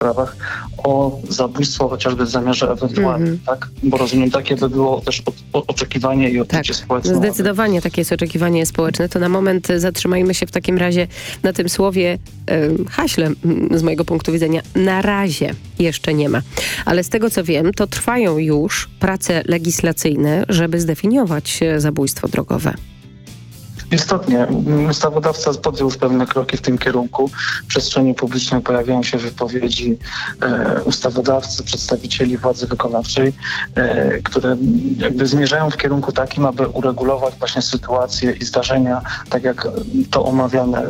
sprawach o zabójstwo chociażby w zamiarze ewentualnym, tak? Bo rozumiem, takie by było też oczekiwanie i odczucie społeczne. Zdecydowanie takie jest oczekiwanie społeczne. To na moment zatrzymajmy się w takim razie na tym słowie haśle z mojego punktu widzenia. Na razie jeszcze nie ma. Ale z tego co wiem, to trwają już prace legislacyjne, żeby zdefiniować zabójstwo drogowe. Istotnie. Ustawodawca podjął już pewne kroki w tym kierunku. W przestrzeni publicznej pojawiają się wypowiedzi ustawodawcy, przedstawicieli władzy wykonawczej, które jakby zmierzają w kierunku takim, aby uregulować właśnie sytuacje i zdarzenia, tak jak to omawiane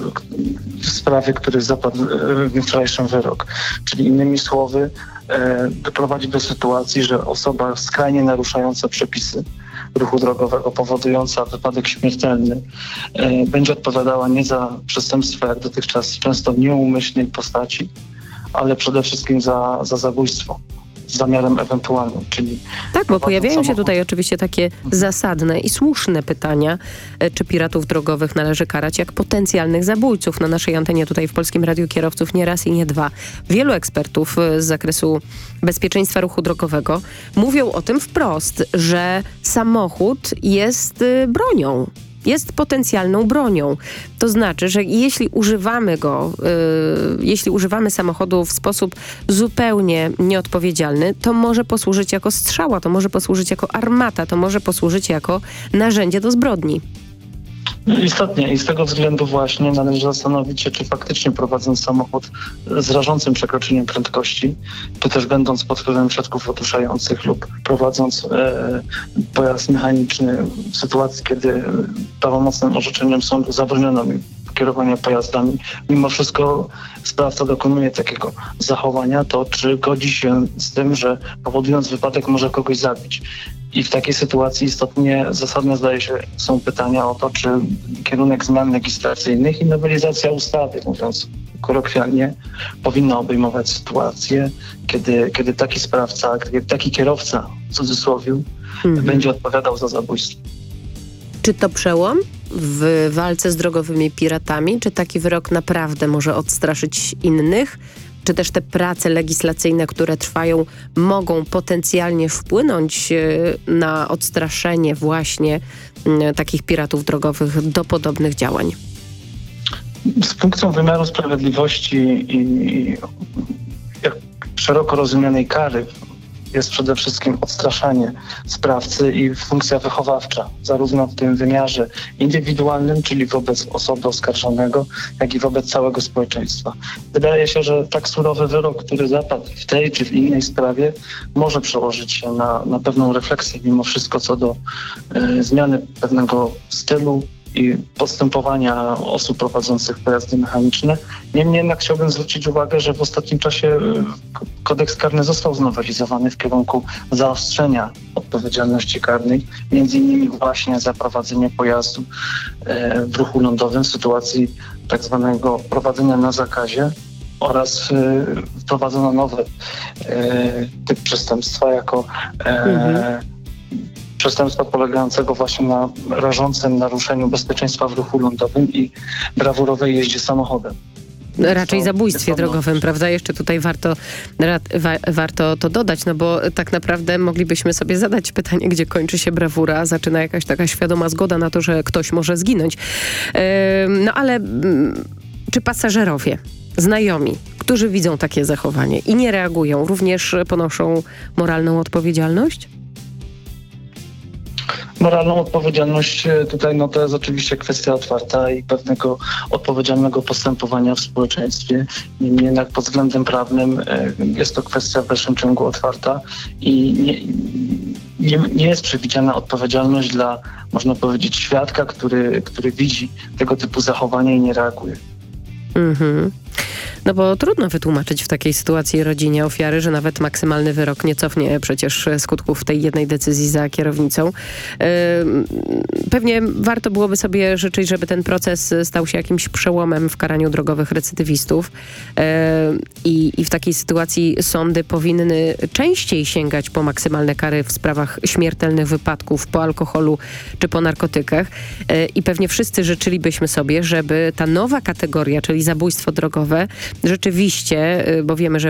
w sprawie, który zapadł w wczorajszym wyrok. Czyli innymi słowy, doprowadzić do sytuacji, że osoba skrajnie naruszająca przepisy ruchu drogowego, powodująca wypadek śmiertelny, będzie odpowiadała nie za przestępstwa jak dotychczas, często w nieumyślnej postaci, ale przede wszystkim za zabójstwo z zamiarem ewentualnym, czyli... Tak, bo pojawiają się tutaj oczywiście takie zasadne i słuszne pytania, czy piratów drogowych należy karać jak potencjalnych zabójców. Na naszej antenie tutaj w Polskim Radiu Kierowców nie raz i nie dwa. Wielu ekspertów z zakresu bezpieczeństwa ruchu drogowego mówią o tym wprost, że samochód jest bronią. Jest potencjalną bronią. To znaczy, że jeśli używamy go, jeśli używamy samochodu w sposób zupełnie nieodpowiedzialny, to może posłużyć jako strzała, to może posłużyć jako armata, to może posłużyć jako narzędzie do zbrodni. Istotnie i z tego względu właśnie należy zastanowić się, czy faktycznie prowadząc samochód z rażącym przekroczeniem prędkości, czy też będąc pod wpływem środków oduszających lub prowadząc pojazd mechaniczny w sytuacji, kiedy prawomocnym orzeczeniem sądu zabroniono mi kierowania pojazdami, mimo wszystko sprawca dokonuje takiego zachowania, to czy godzi się z tym, że powodując wypadek może kogoś zabić. I w takiej sytuacji istotnie zasadne zdaje się są pytania o to, czy kierunek zmian legislacyjnych i nowelizacja ustawy, mówiąc kolokwialnie, powinna obejmować sytuację, kiedy taki sprawca, kiedy taki kierowca, w cudzysłowie, będzie odpowiadał za zabójstwo. Czy to przełom w walce z drogowymi piratami? Czy taki wyrok naprawdę może odstraszyć innych? Czy też te prace legislacyjne, które trwają, mogą potencjalnie wpłynąć na odstraszenie właśnie takich piratów drogowych do podobnych działań? Z punktu wymiaru sprawiedliwości i szeroko rozumianej kary jest przede wszystkim odstraszanie sprawcy i funkcja wychowawcza, zarówno w tym wymiarze indywidualnym, czyli wobec osoby oskarżonego, jak i wobec całego społeczeństwa. Wydaje się, że tak surowy wyrok, który zapadł w tej czy w innej sprawie, może przełożyć się na pewną refleksję mimo wszystko co do zmiany pewnego stylu i postępowania osób prowadzących pojazdy mechaniczne. Niemniej jednak chciałbym zwrócić uwagę, że w ostatnim czasie kodeks karny został znowelizowany w kierunku zaostrzenia odpowiedzialności karnej, między innymi właśnie za prowadzenie pojazdu w ruchu lądowym w sytuacji tak zwanego prowadzenia na zakazie oraz wprowadzono nowy typ przestępstwa jako przestępstwa polegającego właśnie na rażącym naruszeniu bezpieczeństwa w ruchu lądowym i brawurowej jeździe samochodem. Raczej zabójstwie drogowym, prawda? Jeszcze tutaj warto to dodać, no bo tak naprawdę moglibyśmy sobie zadać pytanie, gdzie kończy się brawura, a zaczyna jakaś taka świadoma zgoda na to, że ktoś może zginąć. No ale czy pasażerowie, znajomi, którzy widzą takie zachowanie i nie reagują, również ponoszą moralną odpowiedzialność? Moralną odpowiedzialność tutaj to jest oczywiście kwestia otwarta i pewnego odpowiedzialnego postępowania w społeczeństwie. Niemniej jednak pod względem prawnym jest to kwestia w dalszym ciągu otwarta i nie jest przewidziana odpowiedzialność dla, można powiedzieć, świadka, który widzi tego typu zachowanie i nie reaguje. No bo trudno wytłumaczyć w takiej sytuacji rodzinie ofiary, że nawet maksymalny wyrok nie cofnie przecież skutków tej jednej decyzji za kierownicą. Pewnie warto byłoby sobie życzyć, żeby ten proces stał się jakimś przełomem w karaniu drogowych recydywistów i w takiej sytuacji sądy powinny częściej sięgać po maksymalne kary w sprawach śmiertelnych wypadków po alkoholu czy po narkotykach i pewnie wszyscy życzylibyśmy sobie, żeby ta nowa kategoria, czyli zabójstwo drogowe, rzeczywiście, bo wiemy, że